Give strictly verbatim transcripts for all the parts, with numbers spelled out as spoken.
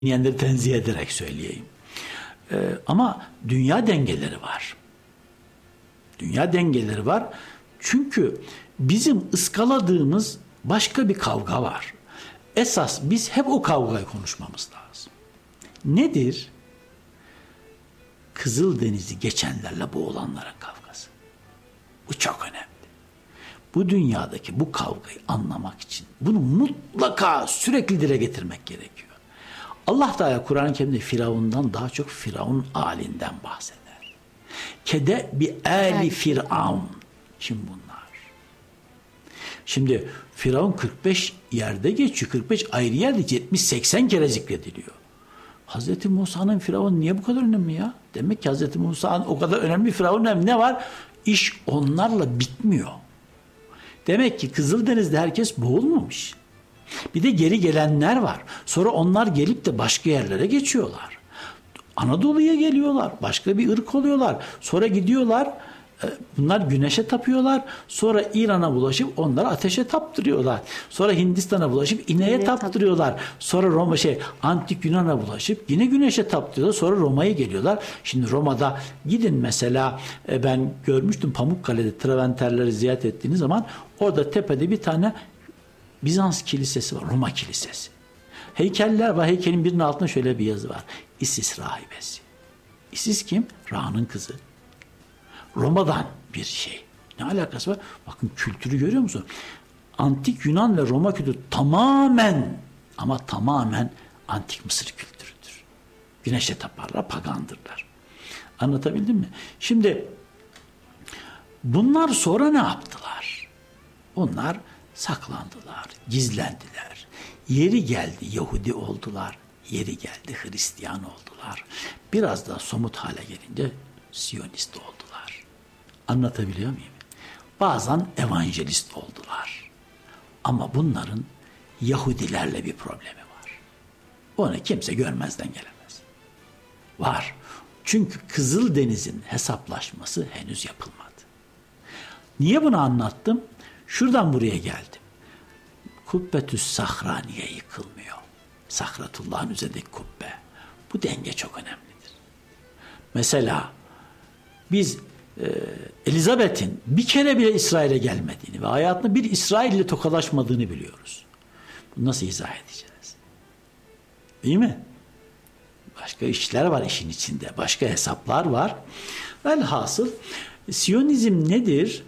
dinleyenleri tenzih ederek söyleyeyim. Ee, ama dünya dengeleri var. Dünya dengeleri var. Çünkü bizim ıskaladığımız başka bir kavga var. Esas biz hep o kavgayı konuşmamız lazım. Nedir? Kızıldeniz'i geçenlerle boğulanların kavgası. Bu çok önemli. Bu dünyadaki bu kavgayı anlamak için bunu mutlaka sürekli dile getirmek gerekiyor. Allah Teala Kur'an-ı Kerim'de Firavun'dan daha çok Firavun halinden bahseder. Kede bi ali Firavun. Kim bunlar? Şimdi Firavun kırk beş yerde geçiyor. kırk beş ayrı yerde yetmiş seksen kere zikrediliyor. Hazreti Musa'nın Firavun niye bu kadar önemli ya? Demek ki Hazreti Musa'nın o kadar önemli Firavun önemli. Ne var? İş onlarla bitmiyor. Demek ki Kızıldeniz'de herkes boğulmamış. Bir de geri gelenler var. Sonra onlar gelip de başka yerlere geçiyorlar. Anadolu'ya geliyorlar. Başka bir ırk oluyorlar. Sonra gidiyorlar. Bunlar güneşe tapıyorlar. Sonra İran'a bulaşıp onları ateşe taptırıyorlar. Sonra Hindistan'a bulaşıp ineğe evet, taptırıyorlar. Sonra Roma şey Antik Yunan'a bulaşıp yine güneşe taptırıyorlar. Sonra Roma'ya geliyorlar. Şimdi Roma'da gidin mesela ben görmüştüm Pamukkale'de Traventerleri ziyaret ettiğiniz zaman orada tepede bir tane Bizans kilisesi var. Roma kilisesi. Heykeller var. Heykelin birinin altında şöyle bir yazı var. Isis rahibesi. Isis kim? Ra'nın kızı. Roma'dan bir şey. Ne alakası var? Bakın kültürü görüyor musun? Antik Yunan ve Roma kültürü tamamen ama tamamen Antik Mısır kültürüdür. Güneşe taparlar, pagandırlar. Anlatabildim mi? Şimdi bunlar sonra ne yaptılar? Bunlar saklandılar, gizlendiler. Yeri geldi Yahudi oldular, yeri geldi Hristiyan oldular. Biraz daha somut hale gelince Siyonist oldular. Anlatabiliyor muyum? Bazen evangelist oldular. Ama bunların Yahudilerle bir problemi var. Onu kimse görmezden gelemez. Var. Çünkü Kızıldeniz'in hesaplaşması henüz yapılmadı. Niye bunu anlattım? Şuradan buraya geldim. Kubbetü's Sahra niye yıkılmıyor? Sahratullah'ın üzerindeki kubbe. Bu denge çok önemlidir. Mesela biz e, Elizabeth'in bir kere bile İsrail'e gelmediğini ve hayatında bir İsrail ile tokalaşmadığını biliyoruz. Bunu nasıl izah edeceğiz? Değil mi? Başka işler var işin içinde. Başka hesaplar var. Velhasıl Siyonizm nedir?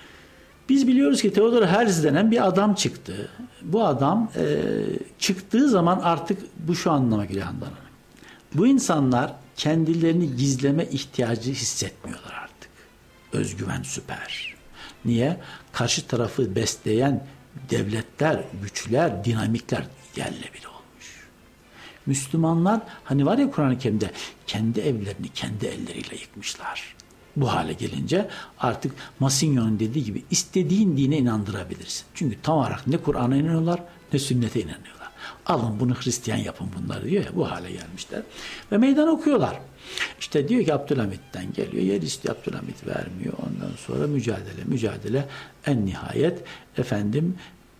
Biz biliyoruz ki Theodor Herzl denen bir adam çıktı. Bu adam e, çıktığı zaman artık bu şu anlama geliyor Handan Hanım. Bu insanlar kendilerini gizleme ihtiyacı hissetmiyorlar artık. Özgüven süper. Niye? Karşı tarafı besleyen devletler, güçler, dinamikler yerle bir olmuş. Müslümanlar hani var ya Kur'an-ı Kerim'de kendi evlerini kendi elleriyle yıkmışlar. Bu hale gelince artık Masignon'un dediği gibi istediğin dine inandırabilirsin. Çünkü tam olarak ne Kur'an'a inanıyorlar ne sünnete inanıyorlar. Alın bunu Hristiyan yapın bunları diyor ya bu hale gelmişler. Ve meydan okuyorlar. İşte diyor ki Abdülhamit'ten geliyor. Yer istiyor Abdülhamit vermiyor. Ondan sonra mücadele mücadele en nihayet efendim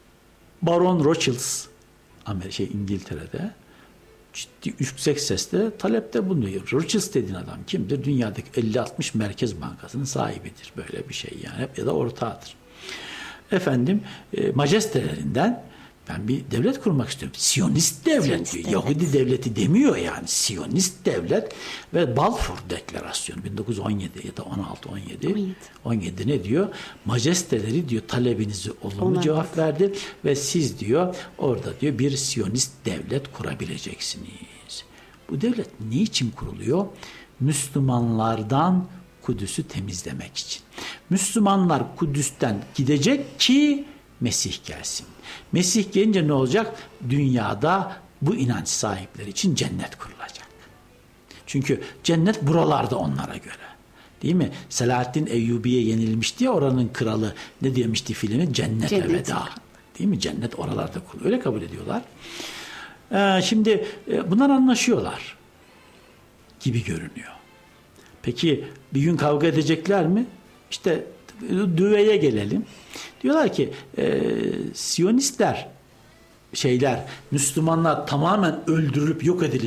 Baron Rothschild Amerika şey İngiltere'de ciddi yüksek sesle talepte bulunuyor. Rothschild dediğin adam kimdir? Dünyadaki elli altmış merkez bankasının sahibidir. Böyle bir şey yani. Ya da ortağıdır. Efendim e, majestelerinden ben bir devlet kurmak istiyorum. Siyonist devlet Siyonist diyor. Devlet. Yahudi devleti demiyor yani. Siyonist devlet ve Balfour Deklarasyonu bin dokuz yüz on yedi ya da on altı on yedi on yedi ne diyor? Majesteleri diyor talebinizi olumlu Ondan cevap bak. verdi ve siz diyor orada diyor bir Siyonist devlet kurabileceksiniz. Bu devlet niçin kuruluyor? Müslümanlardan Kudüs'ü temizlemek için. Müslümanlar Kudüs'ten gidecek ki Mesih gelsin. Mesih gelince ne olacak? Dünyada bu inanç sahipleri için cennet kurulacak. Çünkü cennet buralarda onlara göre. Değil mi? Selahaddin Eyyubi'ye yenilmişti ya oranın kralı. Ne demişti filmi? Cennet, cennet. Veda. Değil mi? Cennet oralarda kuruluyor. Öyle kabul ediyorlar. Ee, şimdi e, bunlar anlaşıyorlar gibi görünüyor. Peki bir gün kavga edecekler mi? İşte düveye gelelim. Diyorlar ki e, Siyonistler şeyler, Müslümanlar tamamen öldürülüp yok edilecek.